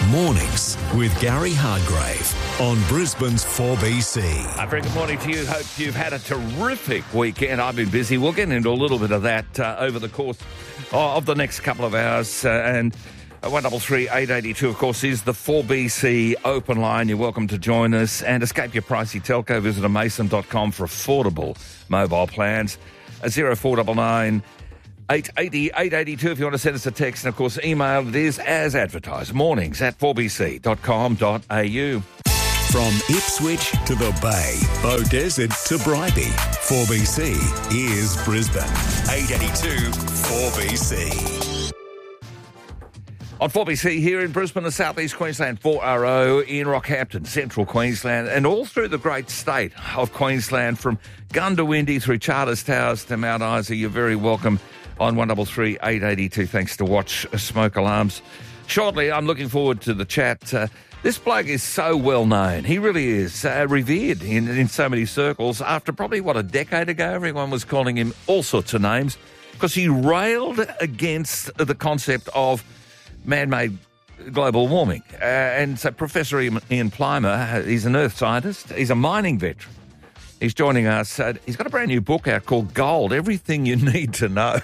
Mornings with Gary Hardgrave on Brisbane's 4BC. A very good morning to you. Hope you've had a terrific weekend. I've been busy. We'll get into a little bit of that over the course of the next couple of hours. And 133 882, of course, is the 4BC open line. You're welcome to join us and escape your pricey telco. Visit mason.com for affordable mobile plans. 0499 880 882 if you want to send us a text. And, of course, email it is as advertised, mornings@4bc.com.au. From Ipswich to the Bay, Beaudesert to Bribie, 4BC is Brisbane. 882 4BC. On 4BC here in Brisbane and South East Queensland, 4RO in Rockhampton, Central Queensland, and all through the great state of Queensland, from Goondiwindi through Charters Towers to Mount Isa. You're very welcome on 133 882. Thanks to Watch Smoke Alarms. Shortly, I'm looking forward to the chat. This bloke is so well known. He really is revered in so many circles. After probably, a decade ago, everyone was calling him all sorts of names because he railed against the concept of man-made global warming. And so Professor Ian Plimer, he's an earth scientist. He's a mining veteran. He's joining us. He's got a brand new book out called Gold, Everything You Need to Know.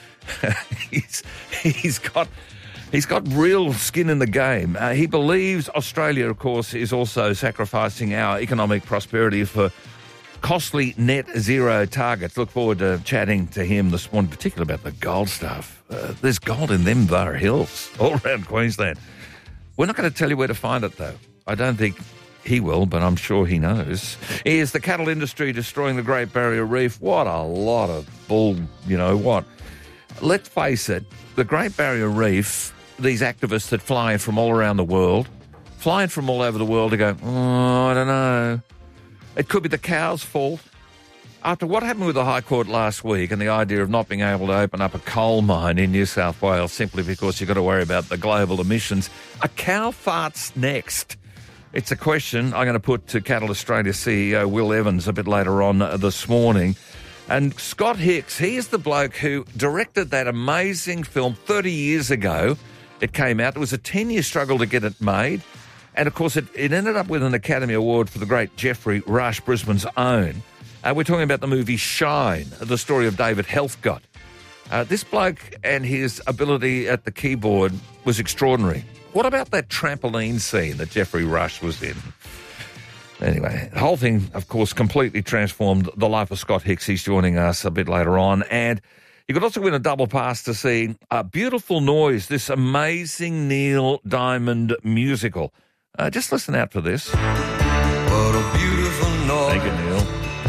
He's got real skin in the game. He believes Australia, of course, is also sacrificing our economic prosperity for costly net zero targets. Look forward to chatting to him this morning, particularly about the gold stuff. There's gold in them Bar Hills all around Queensland. We're not going to tell you where to find it, though. I don't think he will, but I'm sure he knows. Is the cattle industry destroying the Great Barrier Reef? What a lot of bull, what? Let's face it, the Great Barrier Reef, these activists that fly in from all around the world, flying from all over the world to go, I don't know. It could be the cows' fault. After what happened with the High Court last week and the idea of not being able to open up a coal mine in New South Wales simply because you've got to worry about the global emissions, a cow farts next. It's a question I'm going to put to Cattle Australia CEO Will Evans a bit later on this morning. And Scott Hicks, he is the bloke who directed that amazing film 30 years ago. It came out. It was a 10-year struggle to get it made. And, of course, it ended up with an Academy Award for the great Geoffrey Rush, Brisbane's own. We're talking about the movie Shine, the story of David Heathcott. This bloke and his ability at the keyboard was extraordinary. What about that trampoline scene that Geoffrey Rush was in? Anyway, the whole thing, of course, completely transformed the life of Scott Hicks. He's joining us a bit later on. And you could also win a double pass to see Beautiful Noise, this amazing Neil Diamond musical. Just listen out for this. What a beautiful noise. Thank you, Neil.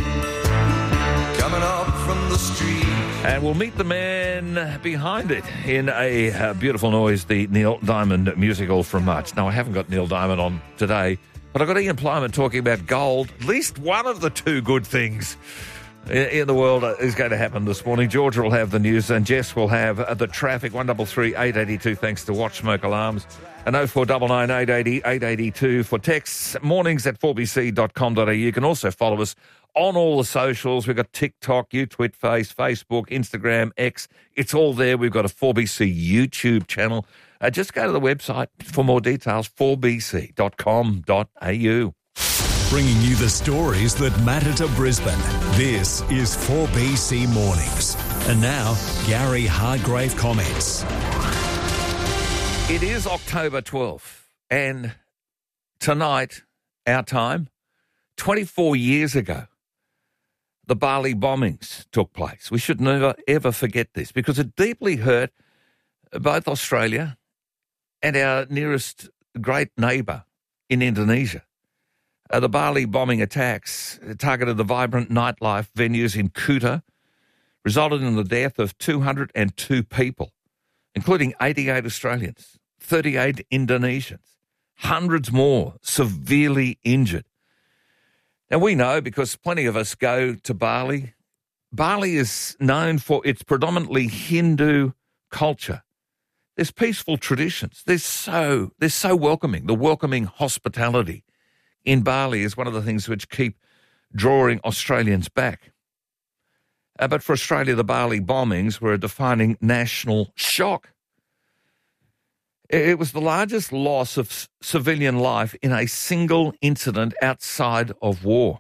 Coming up from the street. And we'll meet the man behind it in a Beautiful Noise, the Neil Diamond musical from March. Now, I haven't got Neil Diamond on today, but I've got Ian Plimer talking about gold. At least one of the two good things in the world is going to happen this morning. Georgia will have the news and Jess will have the traffic. 133 882 thanks to Watch Smoke Alarms. And 0499 880 882 for texts. Mornings@4bc.com.au. You can also follow us on all the socials. We've got TikTok, YouTube, Facebook, Instagram, X. It's all there. We've got a 4BC YouTube channel. Just go to the website for more details, 4bc.com.au. Bringing you the stories that matter to Brisbane. This is 4BC Mornings. And now, Gary Hardgrave comments. It is October 12th, and tonight, our time, 24 years ago, the Bali bombings took place. We should never, ever forget this because it deeply hurt both Australia and our nearest great neighbour in Indonesia. The Bali bombing attacks targeted the vibrant nightlife venues in Kuta, resulted in the death of 202 people, including 88 Australians, 38 Indonesians, hundreds more severely injured. And we know because plenty of us go to Bali. Bali is known for its predominantly Hindu culture. There's peaceful traditions. They're so welcoming. The welcoming hospitality in Bali is one of the things which keep drawing Australians back. But for Australia, the Bali bombings were a defining national shock. It was the largest loss of civilian life in a single incident outside of war.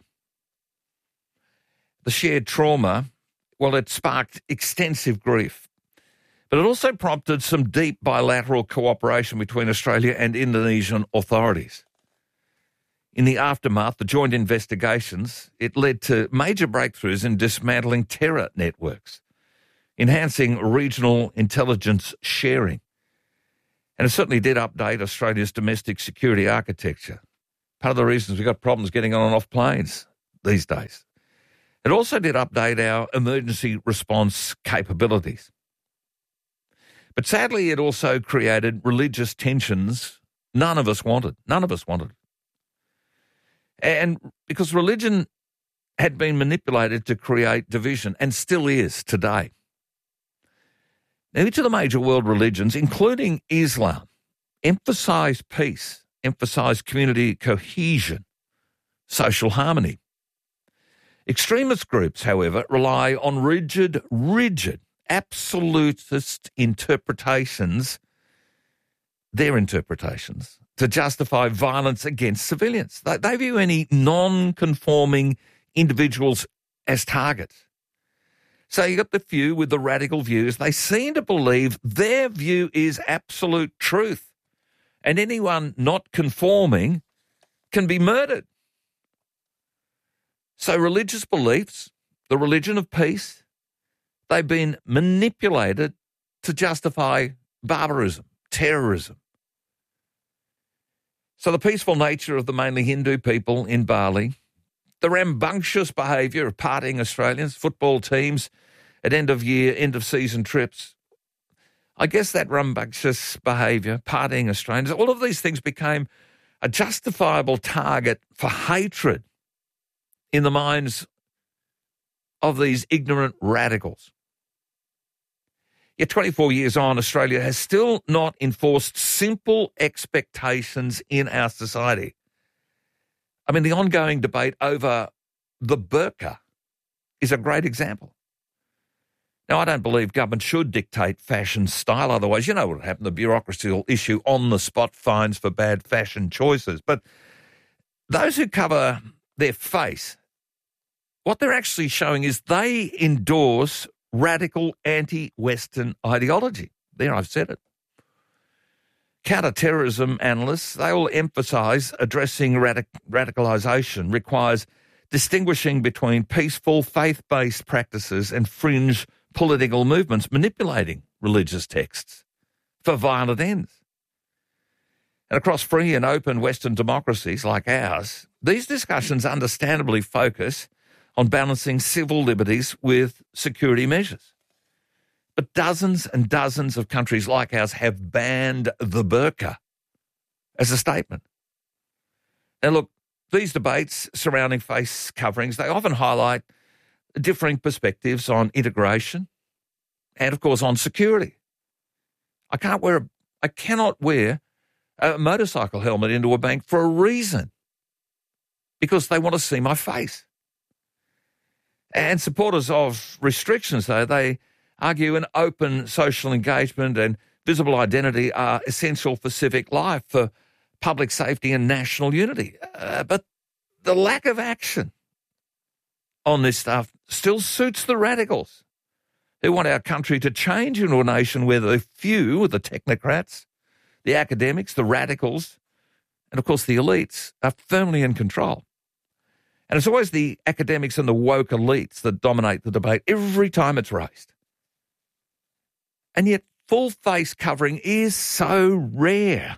The shared trauma, well, it sparked extensive grief, but it also prompted some deep bilateral cooperation between Australia and Indonesian authorities. In the aftermath, the joint investigations, it led to major breakthroughs in dismantling terror networks, enhancing regional intelligence sharing. And it certainly did update Australia's domestic security architecture. Part of the reasons we've got problems getting on and off planes these days. It also did update our emergency response capabilities. But sadly, it also created religious tensions none of us wanted. And because religion had been manipulated to create division and still is today. Now, each of the major world religions, including Islam, emphasise peace, emphasise community cohesion, social harmony. Extremist groups, however, rely on rigid, absolutist interpretations, their interpretations, to justify violence against civilians. They view any non-conforming individuals as targets. So you got the few with the radical views. They seem to believe their view is absolute truth, and anyone not conforming can be murdered. So religious beliefs, the religion of peace, they've been manipulated to justify barbarism, terrorism. So the peaceful nature of the mainly Hindu people in Bali, the rambunctious behaviour of partying Australians, football teams at end-of-year, end-of-season trips, I guess that rambunctious behaviour, partying Australians, all of these things became a justifiable target for hatred in the minds of these ignorant radicals. Yet 24 years on, Australia has still not enforced simple expectations in our society. I mean, the ongoing debate over the burqa is a great example. Now, I don't believe government should dictate fashion style. Otherwise, you know what will happen. The bureaucracy will issue on-the-spot fines for bad fashion choices. But those who cover their face, what they're actually showing is they endorse radical anti-Western ideology. There, I've said it. Counter-terrorism analysts, they will emphasise addressing radicalisation requires distinguishing between peaceful, faith-based practices and fringe political movements manipulating religious texts for violent ends. And across free and open Western democracies like ours, these discussions understandably focus on balancing civil liberties with security measures. But dozens and dozens of countries like ours have banned the burqa as a statement. Now look, these debates surrounding face coverings, they often highlight differing perspectives on integration and, of course, on security. I cannot wear a motorcycle helmet into a bank for a reason, because they want to see my face. And supporters of restrictions, though, they argue an open social engagement and visible identity are essential for civic life, for public safety and national unity. But the lack of action on this stuff still suits the radicals who want our country to change into a nation where the few, the technocrats, the academics, the radicals, and of course the elites are firmly in control. And it's always the academics and the woke elites that dominate the debate every time it's raised. And yet full face covering is so rare.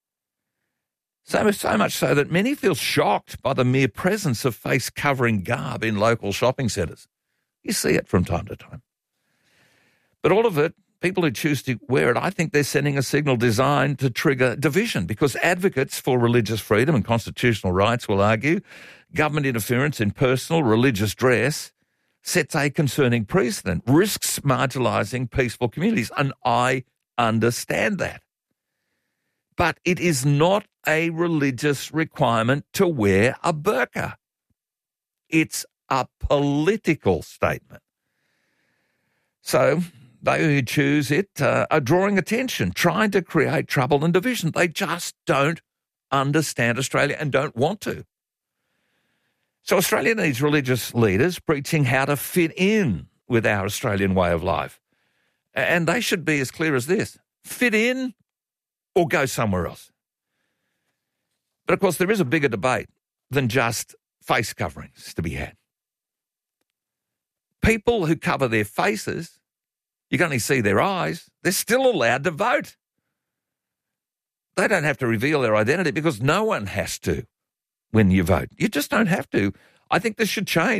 So much so that many feel shocked by the mere presence of face covering garb in local shopping centres. You see it from time to time. But all of it, people who choose to wear it, I think they're sending a signal designed to trigger division, because advocates for religious freedom and constitutional rights will argue government interference in personal religious dress sets a concerning precedent, risks marginalising peaceful communities, and I understand that. But it is not a religious requirement to wear a burqa. It's a political statement. So They who choose it are drawing attention, trying to create trouble and division. They just don't understand Australia and don't want to. So Australia needs religious leaders preaching how to fit in with our Australian way of life. And they should be as clear as this: fit in or go somewhere else. But of course, there is a bigger debate than just face coverings to be had. People who cover their faces, you can only see their eyes, they're still allowed to vote. They don't have to reveal their identity because no one has to when you vote. You just don't have to. I think this should change.